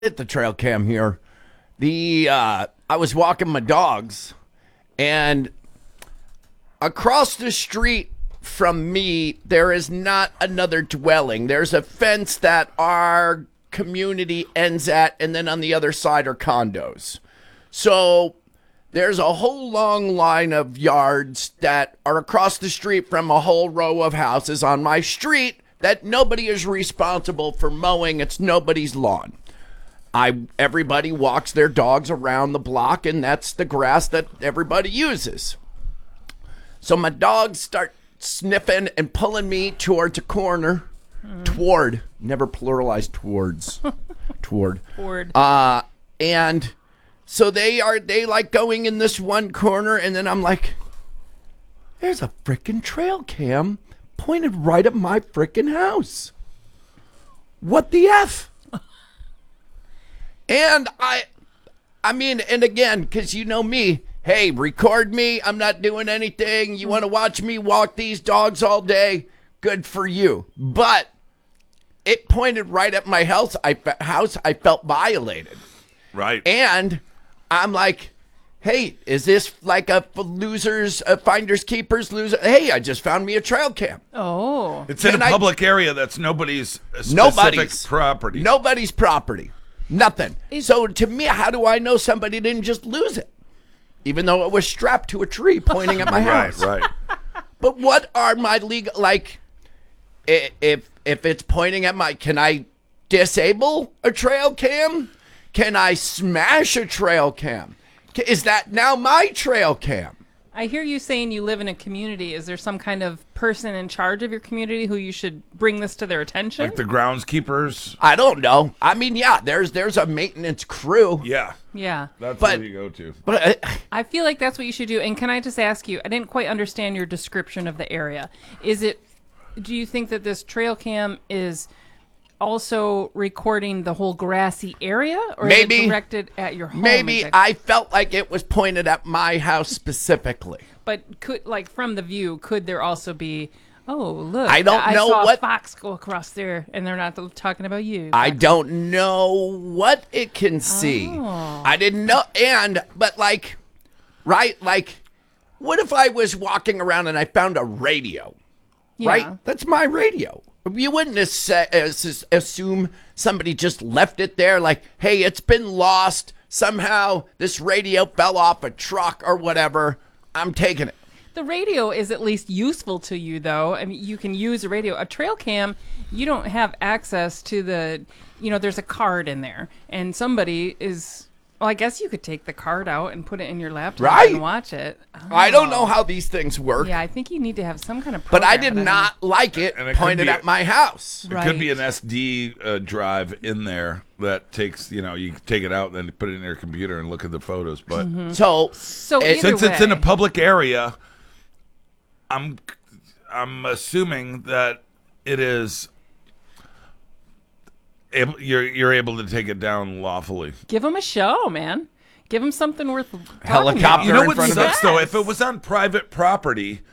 At the trail cam here. I was walking my dogs, and across the street from me there is not another dwelling. There's a fence that our community ends at, and then on the other side are condos. So there's a whole long line of yards that are across the street from a whole row of houses on my street that nobody is responsible for mowing. It's nobody's lawn. Everybody walks their dogs around the block, and that's the grass that everybody uses. So my dogs start sniffing and pulling me towards a corner. Toward, never pluralize towards. Toward. And so they like going in this one corner, and then I'm like, there's a freaking trail cam pointed right at my freaking house. What the F? And I mean, and again, because you know me, hey, record me. I'm not doing anything. You want to watch me walk these dogs all day? Good for you. But it pointed right at my house. I felt violated. Right. And I'm like, hey, is this like a finders keepers loser? Hey, I just found me a trail cam. Oh. It's in a public area that's nobody's property. Nobody's property. Nothing. So to me, how do I know somebody didn't just lose it? Even though it was strapped to a tree pointing at my house. Right. But what are my legal, like, if it's pointing at my, can I disable a trail cam? Can I smash a trail cam? Is that now my trail cam? I hear you saying you live in a community. Is there some kind of person in charge of your community who you should bring this to their attention? Like the groundskeepers? I don't know. I mean, yeah, there's a maintenance crew. Yeah. Yeah. That's where you go to. But I feel like that's what you should do. And can I just ask you, I didn't quite understand your description of the area. Do you think that this trail cam is also recording the whole grassy area, or maybe is it directed at your home? Maybe I felt like it was pointed at my house specifically. But could, like, from the view, could there also be, oh, look, I don't know saw what a fox go across there, and they're not talking about you. I don't know what it can see. Oh. I didn't know. But like, right? Like, what if I was walking around and I found a radio? Yeah. Right? That's my radio. You wouldn't assume somebody just left it there like, hey, it's been lost. Somehow this radio fell off a truck or whatever. I'm taking it. The radio is at least useful to you, though. I mean, you can use a radio. A trail cam, you don't have access to there's a card in there. And somebody is... Well, I guess you could take the card out and put it in your laptop and watch it. Oh. I don't know how these things work. Yeah, I think you need to have some kind of But program. I did not like it pointed at my house. It could be an SD drive in there that takes, you take it out and then you put it in your computer and look at the photos. But So since it's in a public area, I'm assuming that it is... You're able to take it down lawfully. Give them a show, man. Give them something worth helicopter. You know in what front sucks of though? If it was on private property,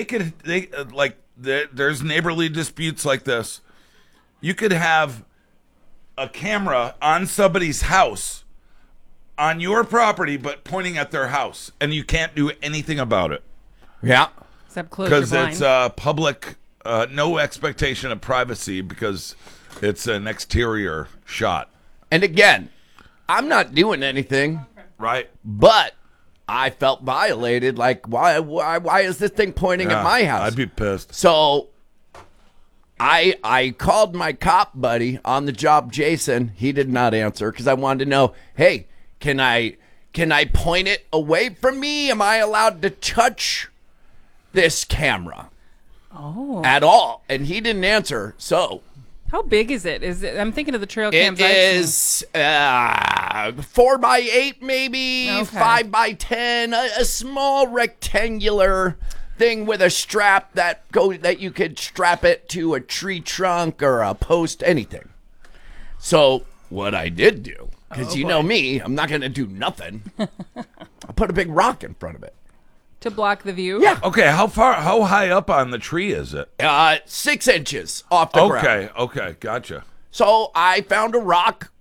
there's neighborly disputes like this. You could have a camera on somebody's house on your property, but pointing at their house, and you can't do anything about it. Yeah, except close your because blind. it's public. No expectation of privacy because it's an exterior shot. and again, I'm not doing anything. Right. But I felt violated. Like, why is this thing pointing at my house? I'd be pissed. So I called my cop buddy on the job, Jason. He did not answer because I wanted to know, hey, can I point it away from me? Am I allowed to touch this camera at all? And he didn't answer. So how big is it? I'm thinking of the trail cams. it is 4x8, maybe 5x10, a small rectangular thing with a strap that you could strap it to a tree trunk or a post, anything. So what I did do, because you know me, I'm not going to do nothing. I put a big rock in front of it. To block the view? Yeah. Okay, how high up on the tree is it? 6 inches off the ground. Okay, gotcha. So I found a rock